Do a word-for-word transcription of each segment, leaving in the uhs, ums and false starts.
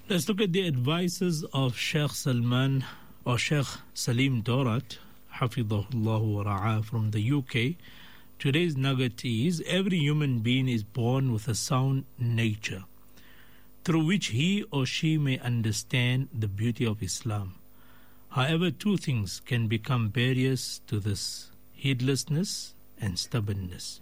Let's look at the advices of Sheikh Salman or Sheikh Salim Dorat, Hafidhahullah wa Ra'ah, from the U K. Today's nugget is: every human being is born with a sound nature, through which he or she may understand the beauty of Islam. However, two things can become barriers to this: heedlessness and stubbornness.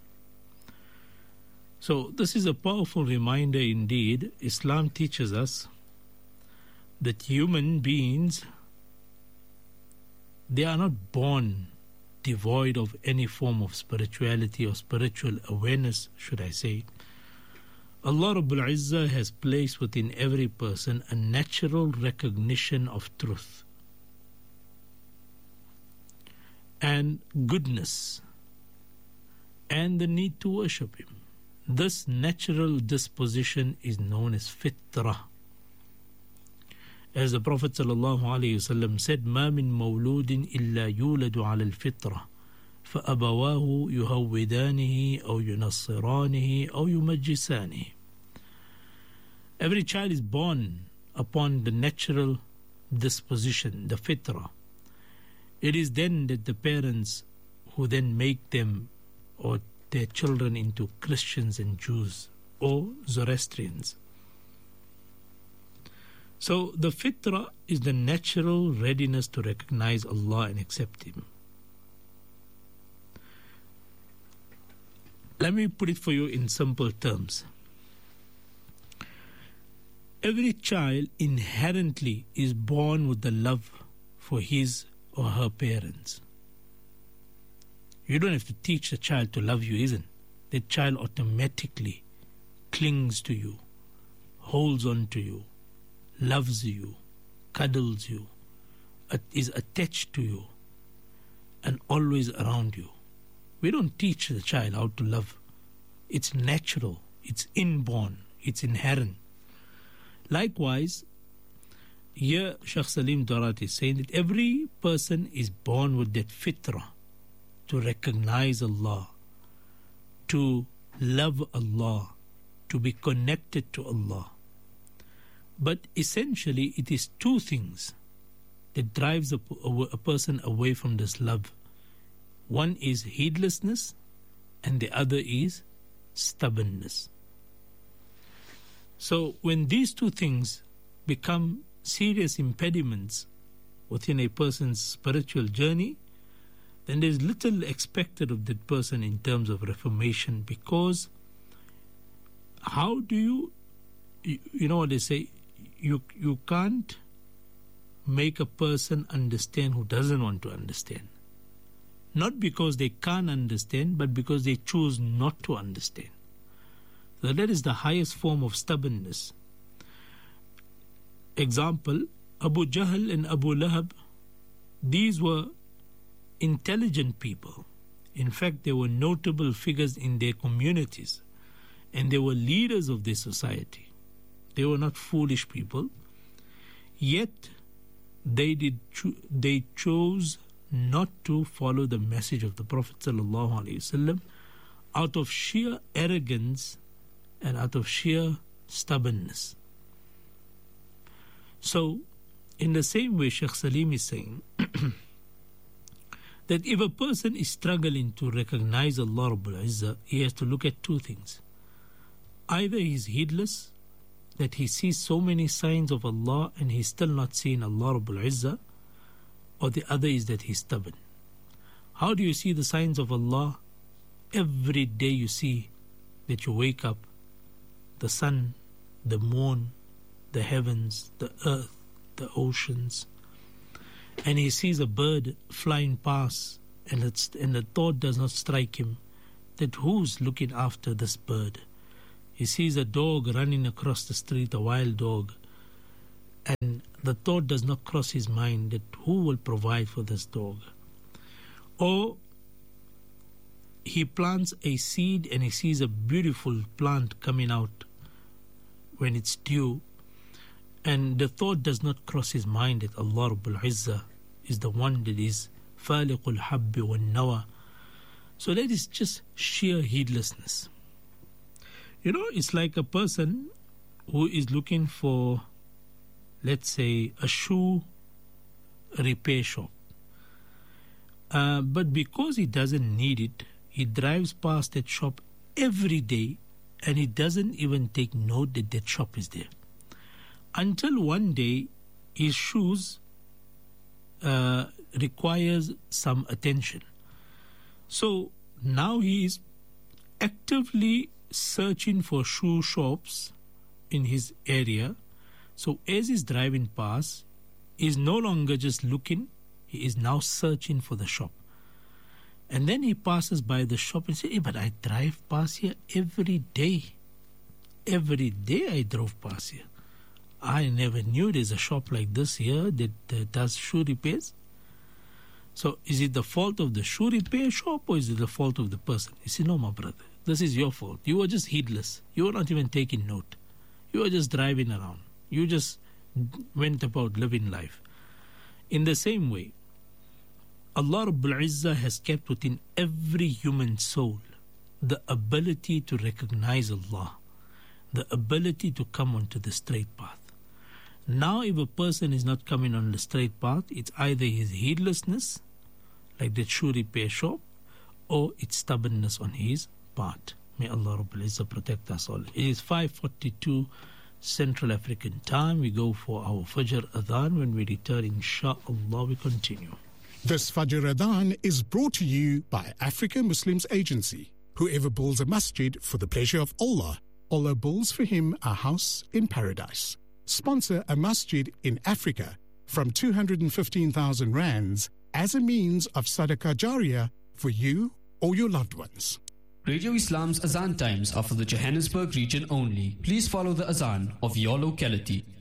So this is a powerful reminder indeed. Islam teaches us that human beings, they are not born devoid of any form of spirituality or spiritual awareness, should I say. Allah Rabbul Izzah has placed within every person a natural recognition of truth and goodness and the need to worship Him. This natural disposition is known as fitrah. As the Prophet ﷺ said, مَا مِن مَوْلُودٍ إِلَّا يُولَدُ عَلَى الْفِطْرَةِ فَأَبَوَاهُ يُهَوِّدَانِهِ أَوْ يُنَصِّرَانِهِ أَوْ يُمَجِّسَانِهِ. Every child is born upon the natural disposition, the fitrah. It is then that the parents who then make them or their children into Christians and Jews or Zoroastrians. So the fitrah is the natural readiness to recognize Allah and accept Him. Let me put it for you in simple terms. Every child inherently is born with the love for his or her parents. You don't have to teach the child to love you, isn't it? The child automatically clings to you, holds on to you, loves you, cuddles you, is attached to you, and always around you. We don't teach the child how to love. It's natural, it's inborn, it's inherent. Likewise, here Sheikh Salim Dorat is saying that every person is born with that fitrah to recognize Allah, to love Allah, to be connected to Allah. But essentially, it is two things that drives a, a person away from this love. One is heedlessness, and the other is stubbornness. So when these two things become serious impediments within a person's spiritual journey, then there's little expected of that person in terms of reformation, because how do you, you, you know what they say, you you can't make a person understand who doesn't want to understand. Not because they can't understand, but because they choose not to understand. So that is the highest form of stubbornness. Example, Abu Jahl and Abu Lahab, these were intelligent people. In fact, they were notable figures in their communities, and they were leaders of their society. They were not foolish people, yet they did cho- they chose not to follow the message of the Prophet ﷺ out of sheer arrogance and out of sheer stubbornness. So, in the same way, Sheikh Salim is saying that if a person is struggling to recognize Allah Rabbul Izzah, he has to look at two things. Either he is heedless, that he sees so many signs of Allah and he's still not seeing Allah Rabbul Izzah, or the other is that he's stubborn. How do you see the signs of Allah? Every day you see that you wake up, the sun, the moon, the heavens, the earth, the oceans, and he sees a bird flying past, and, it's, and the thought does not strike him that who's looking after this bird. He sees a dog running across the street, a wild dog, and the thought does not cross his mind that who will provide for this dog. Or he plants a seed and he sees a beautiful plant coming out when it's due, and the thought does not cross his mind that Allah Rabbul Izzah is the one that is Faliqul Habbi wal Nawa. So that is just sheer heedlessness. You know, it's like a person who is looking for let's say, a shoe repair shop. Uh, but because he doesn't need it, he drives past that shop every day and he doesn't even take note that that shop is there. Until one day, his shoes uh, requires some attention. So now he is actively searching for shoe shops in his area. So as he's driving past, he's no longer just looking, he is now searching for the shop. And then he passes by the shop and says, hey, but I drive past here every day. Every day I drove past here. I never knew there's a shop like this here that uh, does shoe repairs. So is it the fault of the shoe repair shop or is it the fault of the person? He said, no, my brother, this is your fault. You were just heedless. You were not even taking note. You were just driving around. You just went about living life. In the same way, Allah Rabbul Izzah has kept within every human soul the ability to recognize Allah, the ability to come onto the straight path. Now if a person is not coming on the straight path, it's either his heedlessness, like the shoe repair shop, or it's stubbornness on his part. May Allah Rabbul Izzah protect us all. It is five forty-two Central African time. We go for our Fajr Adhan. When we return, inshaAllah, we continue. This Fajr Adhan is brought to you by Africa Muslims Agency. Whoever builds a masjid for the pleasure of Allah, Allah builds for him a house in paradise. Sponsor a masjid in Africa from two hundred fifteen thousand rands as a means of sadaqah jariyah for you or your loved ones. Radio Islam's Azan times are for the Johannesburg region only. Please follow the Azan of your locality.